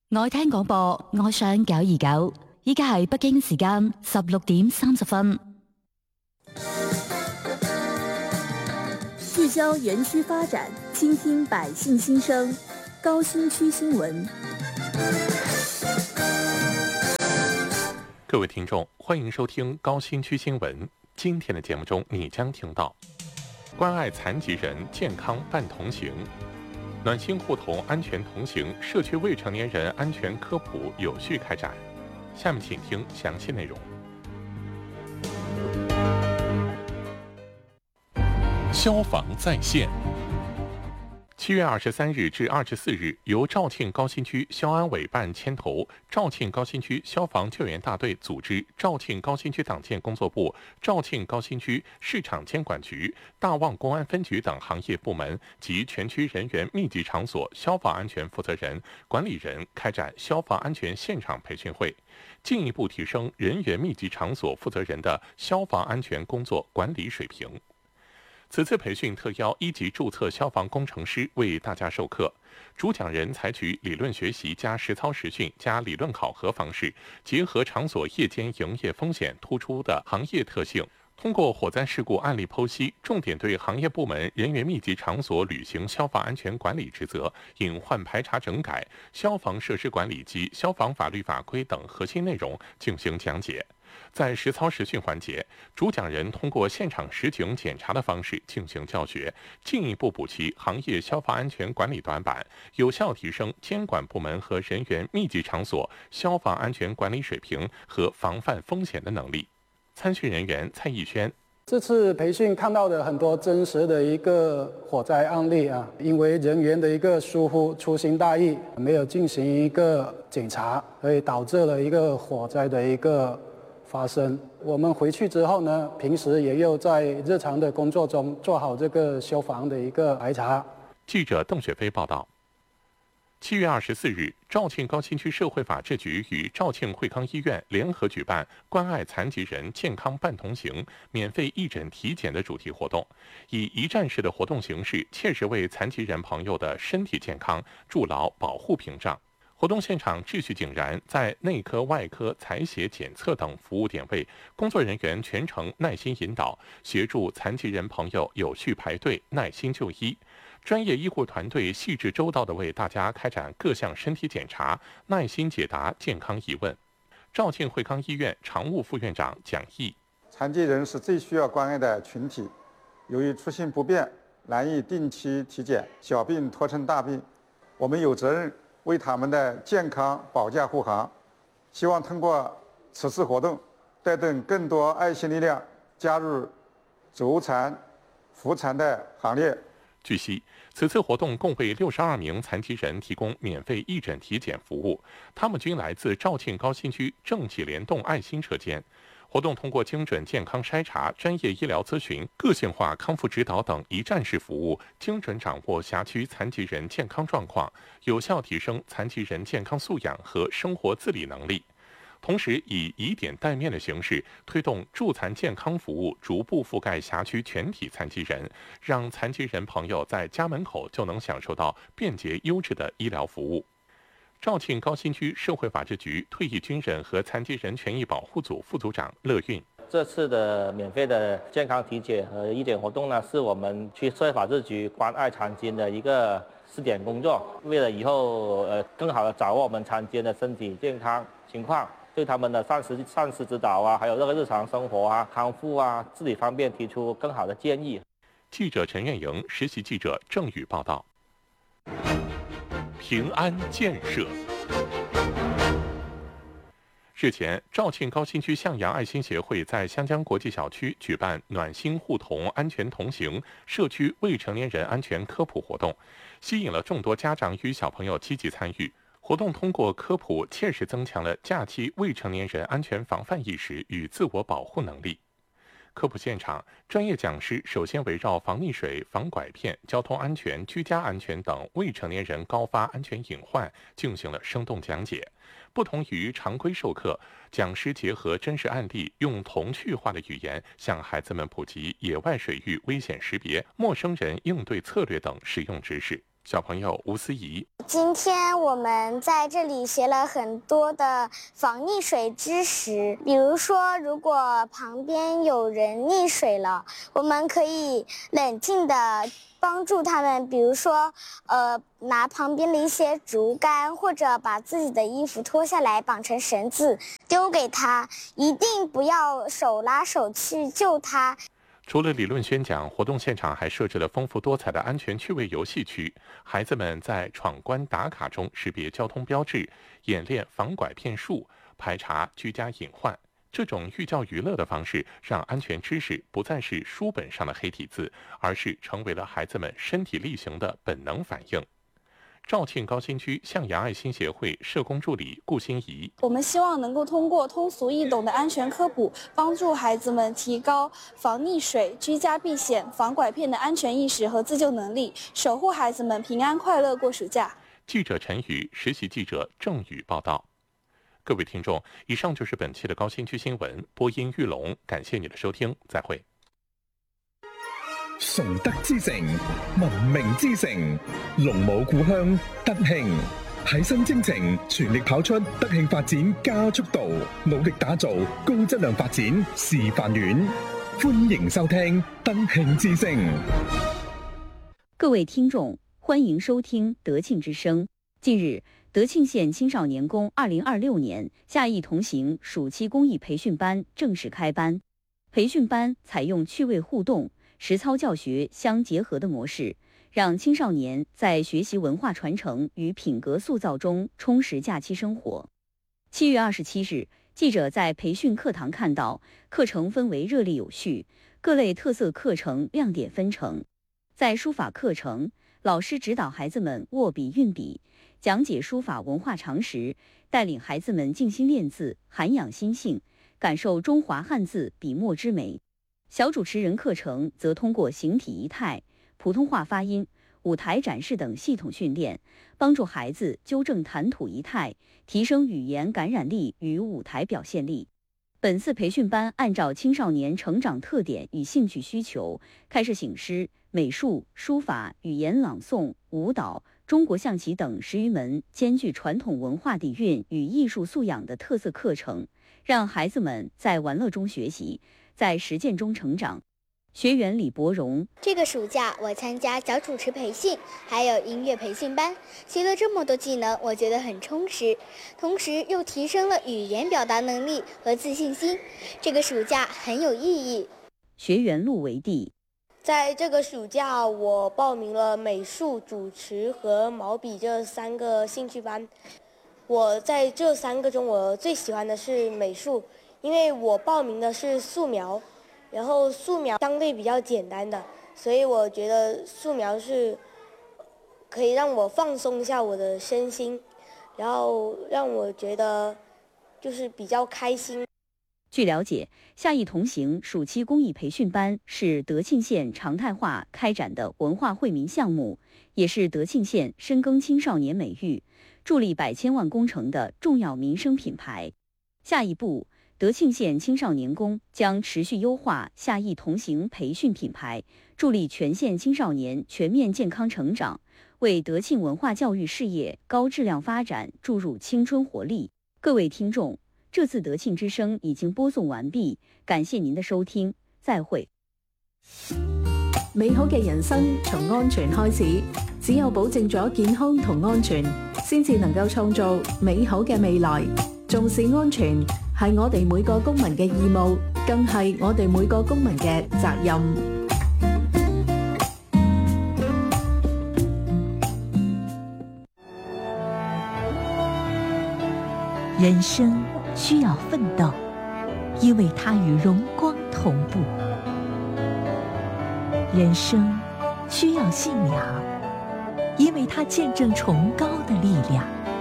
愛聽廣播，愛上929，依家係北京時間16點30分。 聚焦園區發展，傾聽百姓心聲。高新區新聞。 各位聽眾，歡迎收聽高新區新聞。今天的節目中，你將聽到關愛殘疾人健康伴同行，暖心互同安全同行社區未成年人安全科普有序開展。下面請聽詳細內容。消防在線。7月23日至24日，由肇慶高新區消安委辦牽頭，肇慶高新區消防救援大隊組織肇慶高新區黨建工作部、肇慶高新區市場監管局、大旺公安分局等行業部門及全區人員密集場所消防安全負責人、管理人開展消防安全現場培訓會，進一步提升人員密集場所負責人的消防安全工作管理水平。此次培訓特邀1級註冊消防工程師為大家授課，主講人採取理論學習加實操實訓加理論考核方式，結合場所夜間營業風險突出的行業特性，通過火災事故案例剖析，重點對行業部門人員密集場所履行消防安全管理職責、隱患排查整改、消防設施管理及消防法律法規等核心內容進行講解。在實操實訓環節，主講人通過現場實景檢查的方式進行教學，進一步補齊行業消防安全管理短板，有效提升監管部門和人員密集場所消防安全管理水平和防範風險的能力。參訓人員蔡義軒： 這次培訓看到的很多真實的一個火災案例啊，因為人員的一個疏忽、粗心大意，沒有進行一個檢查，所以導致了一個火災的一個發生。我們回去之後呢，平時也有在日常的工作中做好這個消防的一個排查。 記者鄧雪飛報道。7月24日，肇慶高新區社會法制局與肇慶惠康醫院聯合舉辦關愛殘疾人健康伴同行免費義診體檢的主題活動，以一站式的活動形式，切實為殘疾人朋友的身體健康築牢保護屏障。活動現場秩序井然，在內科、外科、採血檢測等服務點位，工作人員全程耐心引導，協助殘疾人朋友有序排隊、耐心就醫。專業醫護團隊細緻周到地為大家開展各項身體檢查，耐心解答健康疑問。肇慶惠康醫院常務副院長蔣毅： 殘疾人是最需要關愛的群體，由於出行不便，難以定期體檢，小病拖成大病，我們有責任為他們的健康保駕護航。希望通過此次活動，帶動更多愛心力量加入足殘、扶殘的行列。 據悉，此次活動共為62名殘疾人提供免費義診體檢服務，他們均來自肇慶高新區正濟聯動愛心車間。活動通過精準健康篩查、專業醫療諮詢、個性化康復指導等一站式服務，精準掌握轄區殘疾人健康狀況，有效提升殘疾人健康素養和生活自理能力。同時，以點帶面的形式推動助殘健康服務逐步覆蓋轄區全體殘疾人，讓殘疾人朋友在家門口就能享受到便捷優質的醫療服務。肇慶高新區社會法制局退役軍人和殘疾人權益保護組副組長樂運： 這次的免費的健康體檢和義診活動呢，是我們區社會法制局關愛殘疾人的一個試點工作，為了以後更好的掌握我們殘疾人的身體健康情況，對他們的膳食指導啊，還有這個日常生活啊、康復啊、自理方面提出更好的建議。 記者陳願瑩，實習記者鄭宇報道。平安建設。日前，肇慶高新區向陽愛心協會在湘江國際小區舉辦暖心互同安全同行社區未成年人安全科普活動，吸引了眾多家長與小朋友積極參與。活動通過科普，切實增強了假期未成年人安全防範意識與自我保護能力。科普現場，專業講師首先圍繞防溺水、防拐騙、交通安全、居家安全等未成年人高發安全隱患進行了生動講解。不同於常規授課，講師結合真實案例，用童趣化的語言向孩子們普及野外水域危險識別、陌生人應對策略等實用知識。 小朋友吴思怡。 今天我们在这里学了很多的防溺水知识，比如说，如果旁边有人溺水了，我们可以冷静地帮助他们，比如说，拿旁边的一些竹竿，或者把自己的衣服脱下来绑成绳子丢给他，一定不要手拉手去救他。 除了理论宣讲，活动现场还设置了丰富多彩的安全趣味游戏区，孩子们在闯关打卡中识别交通标志，演练防拐骗术，排查居家隐患。这种寓教于乐的方式，让安全知识不再是书本上的黑体字，而是成为了孩子们身体力行的本能反应。肇庆高新区向阳爱心协会社工助理顾欣怡， 我们希望能够通过通俗易懂的安全科普，帮助孩子们提高防溺水、居家避险、防拐骗的安全意识和自救能力，守护孩子们平安快乐过暑假。 记者陈宇，实习记者郑宇报道。各位听众，以上就是本期的高新区新闻，播音玉龙，感谢你的收听，再会。 崇德之城，文明之城，龍舞故鄉德慶，喺新征程全力跑出德慶發展加速度，努力打造高質量發展示範縣。歡迎收聽德慶之聲。 各位聽眾，歡迎收聽德慶之聲。近日，德慶縣青少年宮2026年夏藝同行暑期公益培訓班正式開班。培訓班採用趣味互動、實操教學相結合的模式，讓青少年在學習文化傳承與品格塑造中充實假期生活。7月27日，記者在培訓課堂看到，課程氛圍熱烈有序，各類特色課程亮點紛呈。在書法課程，老師指導孩子們握筆運筆，講解書法文化常識，帶領孩子們靜心練字，涵養心性，感受中華漢字筆墨之美。小主持人課程則通過形體儀態、普通話發音、舞台展示等系統訓練，幫助孩子糾正談吐儀態，提升語言感染力與舞台表現力。本次培訓班按照青少年成長特點與興趣需求，開設醒獅、美術、書法、語言朗誦、舞蹈、中國象棋等10餘門兼具傳統文化底蘊與藝術素養的特色課程，讓孩子們在玩樂中學習，在實踐中成長。學員李博榮， 這個暑假我參加小主持培訓，還有音樂培訓班，學了這麼多技能，我覺得很充實，同時又提升了語言表達能力和自信心。這個暑假很有意義。 學員陸維娣， 在這個暑假，我報名了美術、主持和毛筆這3個興趣班。我在這3個中，我最喜歡的是美術，因為我報名的是素描，然後素描相對比較簡單的，所以我覺得素描是可以讓我放鬆一下我的身心，然後讓我覺得就是比較開心。 據了解，夏藝同行暑期公益培訓班是德慶縣常態化開展的文化惠民項目，也是德慶縣深耕青少年美育、助力100千萬工程的重要民生品牌。下一步，德慶縣青少年宮將持續優化夏藝同行培訓品牌，助力全縣青少年全面健康成長，為德慶文化教育事業高質量發展注入青春活力。各位聽眾，這次德慶之聲已經播送完畢，感謝您的收聽，再會。 美好嘅人生從安全開始，只有保證咗健康同安全，先至能夠創造美好嘅未來。重視安全係我哋每個公民嘅義務，更係我哋每個公民嘅責任。 人生需要奮鬥，因為它與榮光同步；人生需要信仰，因為它見證崇高的力量。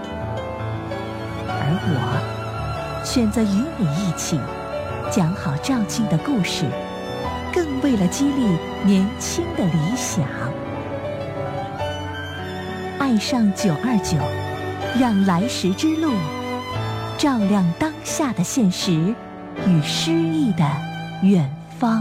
而我選擇與你一起講好肇慶的故事，更為了激勵年輕的理想。愛上929，讓來時之路照亮當下的現實與詩意的遠方。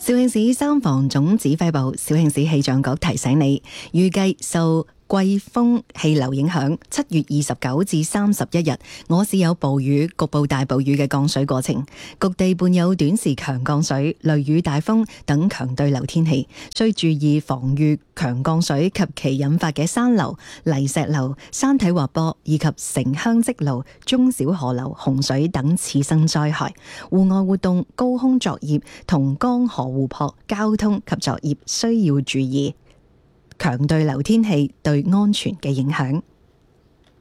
肇慶市三防總指揮部、肇慶市氣象局提醒你，預計受季風氣流影響，7月29至31日，我市有暴雨，局部大暴雨嘅降水過程，局地伴有短時強降水、雷雨大風等強對流天氣，需注意防禦強降水及其引發嘅山流、泥石流、山體滑坡以及城鄉積澇、中小河流洪水等次生災害。戶外活動、高空作業同江河湖泊交通及作業需要注意強對流天氣對安全嘅影響。